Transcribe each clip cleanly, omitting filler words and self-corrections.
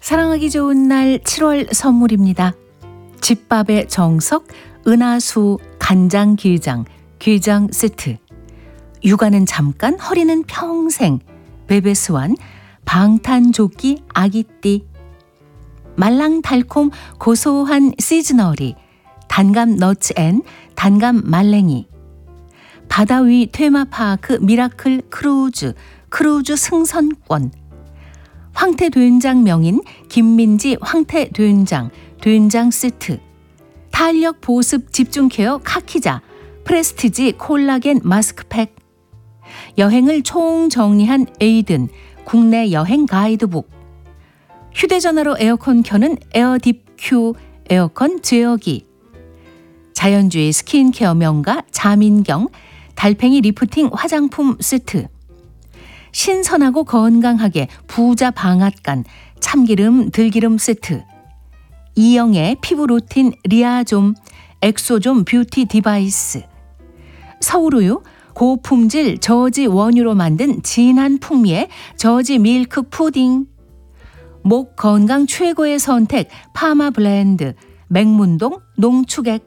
사랑하기 좋은 날 7월 선물입니다. 집밥의 정석, 은하수 간장게장, 게장 세트. 육아는 잠깐, 허리는 평생. 베베스완, 방탄조끼 아기띠. 말랑달콤 고소한 시즈너리, 단감 너츠앤 단감 말랭이. 바다 위 테마파크 미라클 크루즈, 크루즈 승선권. 황태된장 명인 김민지 황태된장, 된장 세트. 탄력 보습 집중 케어 카키자, 프레스티지 콜라겐 마스크팩. 여행을 총정리한 에이든, 국내 여행 가이드북. 휴대전화로 에어컨 켜는 에어딥-큐 에어컨 제어기. 자연주의 스킨케어 명가 자민경, 달팽이 리프팅 화장품 세트. 신선하고 건강하게 부자 방앗간 참기름 들기름 세트. 이영애 피부 루틴 리아좀 엑소좀 뷰티 디바이스. 서울우유 고품질 저지 원유로 만든 진한 풍미의 저지 밀크 푸딩. 목 건강 최고의 선택 파마 블렌드 맹문동 농축액.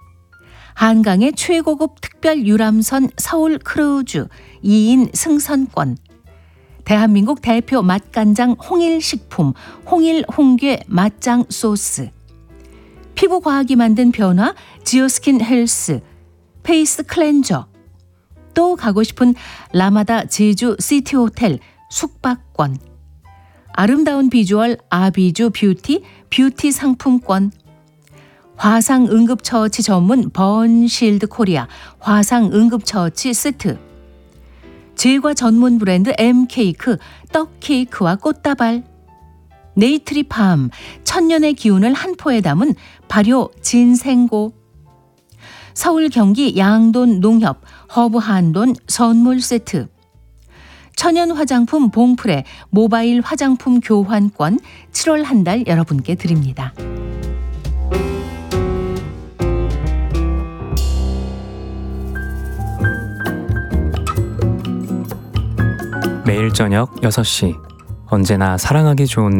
한강의 최고급 특별 유람선 서울 크루즈 2인 승선권. 대한민국 대표 맛간장 홍일식품 홍일 홍괴 맛장 소스. 피부과학이 만든 변화 지오스킨 헬스 페이스 클렌저. 또 가고 싶은 라마다 제주 시티호텔 숙박권. 아름다운 비주얼 아비주 뷰티 뷰티 상품권. 화상 응급처치 전문 번실드 코리아 화상 응급처치 세트. 제과 전문 브랜드 M케이크 떡케이크와 꽃다발. 네이트리팜 천년의 기운을 한 포에 담은 발효 진생고. 서울 경기 양돈 농협 허브 한돈 선물 세트. 천연 화장품 봉프레 모바일 화장품 교환권 7월 한 달 여러분께 드립니다. 매일 저녁 6시 언제나 사랑하기 좋은